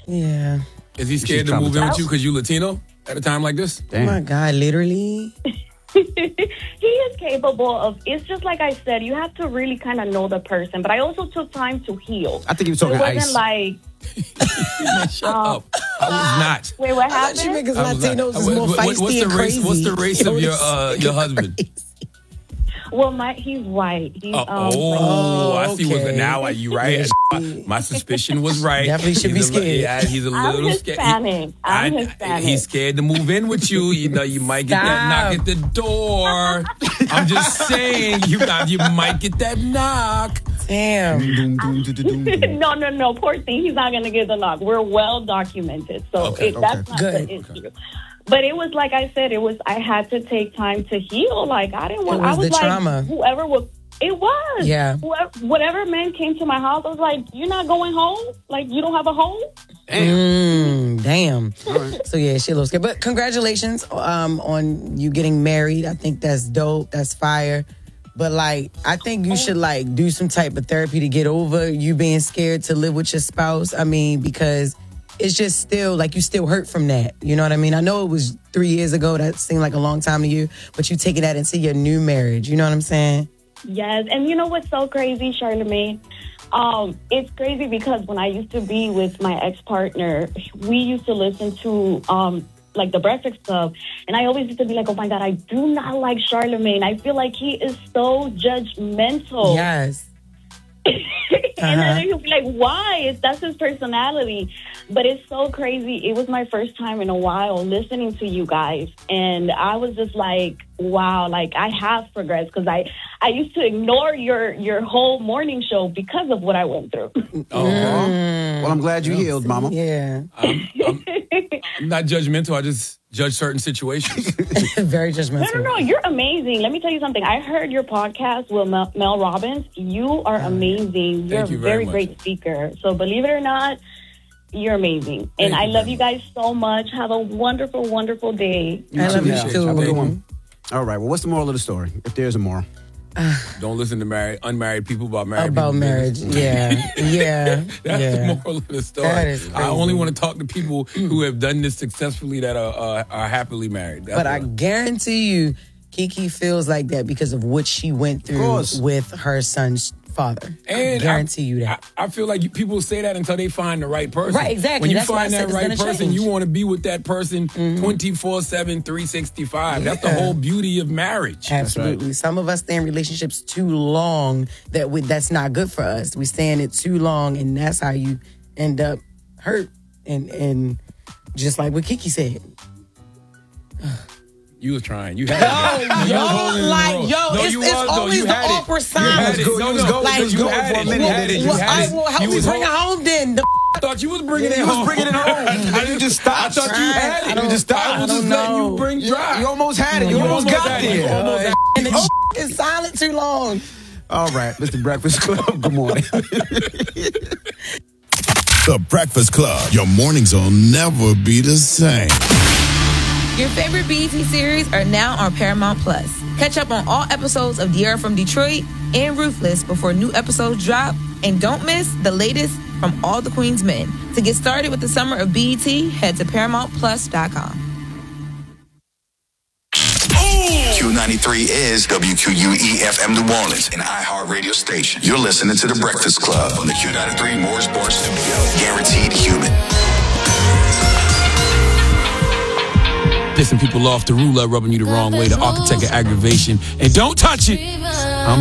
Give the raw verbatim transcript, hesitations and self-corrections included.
Yeah. Is he scared to move in with you because you Latino at a time like this? Damn. Oh, my God, literally. He is capable of, it's just like I said, you have to really kind of know the person. But I also took time to heal. I think he was talking It wasn't ice. like... Man, shut um, up. I was not. Wait, what happened? You make us I was Latinos not. is more What- feisty what's the and race? crazy. What's the race Yo, of your this uh, your husband? Well, my he's white. He's, Uh, um, oh, like- I see. What okay. now? Are you right? My, my suspicion was right. Definitely should He's be a, scared. Yeah, he's a I'm little scared. Hispanic. He- I'm I- Hispanic. He's scared to move in with you. You know, you might get that knock at the door. I'm just saying, you you might get that knock. Damn. no, no, no. Poor thing. He's not going to get the knock. We're well documented. So Okay, it, that's okay. not Good. the issue. But it was like I said, it was, I had to take time to heal. Like, I didn't want, It was I was the like, trauma. whoever was, it was. Yeah. Whoever, whatever man came to my house, I was like, you're not going home? Like, you don't have a home? Mm, damn. So yeah, she a little scared. But congratulations um, on you getting married. I think that's dope. That's fire. But like, I think you should like do some type of therapy to get over you being scared to live with your spouse. I mean, because it's just still like you still hurt from that. You know what I mean? I know it was three years ago. That seemed like a long time to you, but you taking that into your new marriage. You know what I'm saying? Yes, and you know what's so crazy, Charlamagne? Um, it's crazy because when I used to be with my ex-partner, we used to listen to um, like the Breakfast Club, and I always used to be like, oh my God, I do not like Charlamagne. I feel like he is so judgmental. Yes. And then he'll be like, why? It's, that's his personality. But it's so crazy. It was my first time in a while listening to you guys. And I was just like, wow, like I have progressed because I, I used to ignore your, your whole morning show because of what I went through. Oh, Well, I'm glad you healed, Mama. Yeah. I'm, I'm, I'm not judgmental. I just judge certain situations. Very No, judgmental. no, no. You're amazing. Let me tell you something. I heard your podcast with Mel, Mel Robbins. You are amazing. You're Thank you a very very much. great speaker. So believe it or not, you're amazing. And Thank I you love very you guys so much. Have a wonderful, wonderful day. I love you Appreciate too. you. Have a good Thank one. All right. Well, what's the moral of the story? If there's a moral. Don't listen to married, unmarried people about married About people marriage. business. Yeah. Yeah. That's yeah. the moral of the story. That is I only crazy. want to talk to people who have done this successfully that are uh, are happily married. That's But I what- guarantee you, Kiki feels like that because of what she went through course. with her son's father. I And guarantee you that. I, I feel like you, people say that until they find the right person. Right, exactly. When you That's why I find said that it's right gonna person, change. you want to be with that person twenty-four seven, three sixty-five. That's the Yeah. whole beauty of marriage. Absolutely. Some of us stay in relationships too long that we, that's not good for us. We stay in it too long, and that's how you end up hurt. And and just like what Kiki said. You was trying. You had it. You yo, was holding it in the like, road. yo, No, it's- you it's was, though. always You the had it. awkward You sign. had it. You was No, go- no. you was go- Like, you was you going had for a it. minute. You Well, had it. You Well, had I, it. well, how You we was bring it home. home then? The I thought you was bringing it You was home. bringing it home. And you just stopped. I thought you had it. You just stopped. I was I just don't letting know. you bring You, dry. you almost had it. You, You almost, almost got had it. You there. almost had it. and the is silent too long. All right, Mister Breakfast Club. Good morning. The Breakfast Club. Your mornings will never be the same. Your favorite B E T series are now on Paramount Plus. Catch up on all episodes of De'Ara from Detroit and Ruthless before new episodes drop. And don't miss the latest from All the Queen's Men. To get started with the summer of B E T, head to paramount plus dot com. Q ninety-three is W Q U E F M New Orleans, an iHeart radio station. You're listening to The Breakfast Club on the Q ninety-three More Sports Studio. Guaranteed human. Pissing people off, the ruler rubbing you the wrong way, the architect of aggravation. And don't touch it. I'm